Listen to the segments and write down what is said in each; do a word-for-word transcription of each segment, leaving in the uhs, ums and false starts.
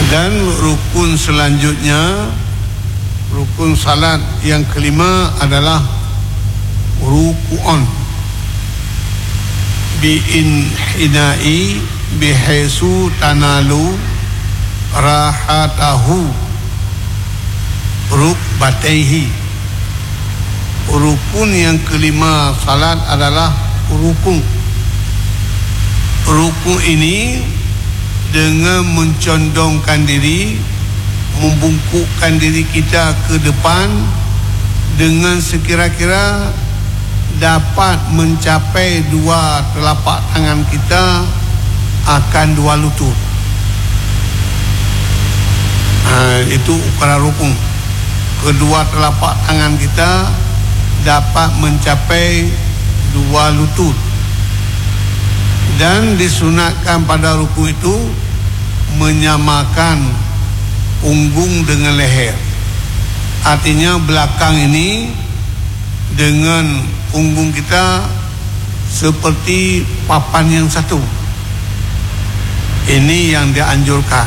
Dan rukun selanjutnya, rukun salat yang kelima adalah ruku'un bi'inhina'i bihaisu tanalu rahatahu rukbataihi. Rukun yang kelima salat adalah rukun. Rukun ini dengan mencondongkan diri, membungkukkan diri kita ke depan dengan sekira-kira dapat mencapai dua telapak tangan kita akan dua lutut. Ha, itu ukuran rukun. Kedua telapak tangan kita dapat mencapai dua lutut. Dan disunatkan pada rukun itu menyamakan punggung dengan leher. Artinya belakang ini dengan punggung kita seperti papan yang satu. Ini yang dianjurkan.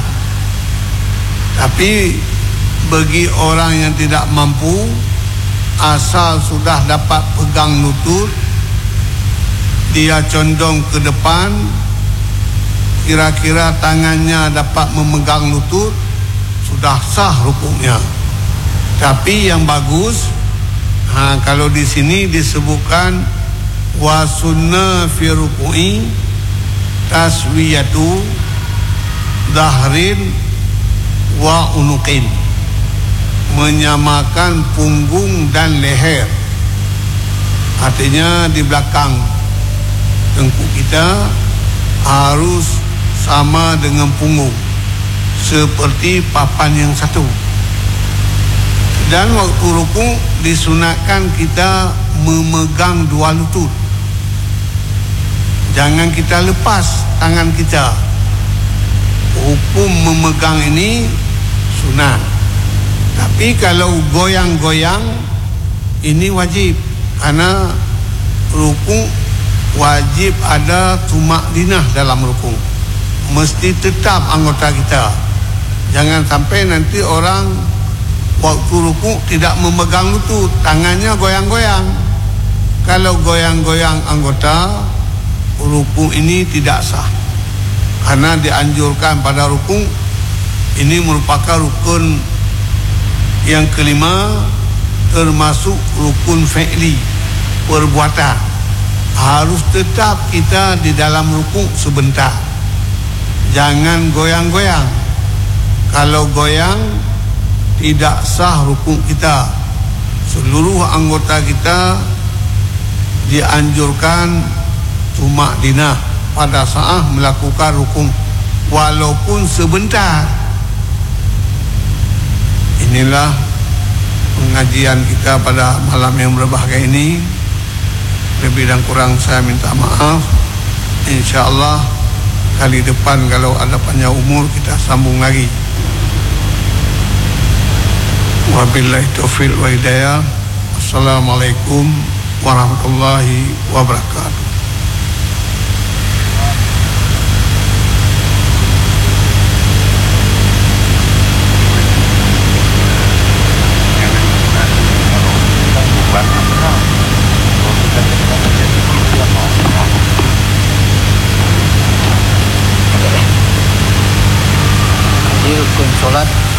Tapi bagi orang yang tidak mampu, asal sudah dapat pegang lutut, dia condong ke depan, kira-kira tangannya dapat memegang lutut, sudah sah rukunnya. Tapi yang bagus, ha, kalau di sini disebutkan wa sunna fi ruku'i taswiyatu dhahrin wa unuqin, menyamakan punggung dan leher. Artinya di belakang tengkuk kita harus sama dengan punggung, seperti papan yang satu. Dan waktu rukuk disunatkan kita memegang dua lutut. Jangan kita lepas tangan kita. Hukum memegang ini sunat. Tapi kalau goyang-goyang ini wajib, karena rukuk wajib ada tumakninah dalam rukuk. Mesti tetap anggota kita. Jangan sampai nanti orang waktu rukuk tidak memegang lutut, tangannya goyang-goyang. Kalau goyang-goyang anggota, rukuk ini tidak sah. Karena dianjurkan pada rukuk ini merupakan rukun yang kelima, termasuk rukun fi'li, perbuatan. Harus tetap kita di dalam rukuk sebentar. Jangan goyang-goyang. Kalau goyang, tidak sah rukuk kita. Seluruh anggota kita dianjurkan tumakninah pada saat melakukan rukuk, walaupun sebentar. Inilah pengajian kita pada malam yang berbahagia ini. Lebih dan kurang saya minta maaf. InsyaAllah kali depan kalau ada panjang umur kita sambung lagi. Wabillahi taufiq wa hidayah. Assalamualaikum warahmatullahi wabarakatuh. Rukun solat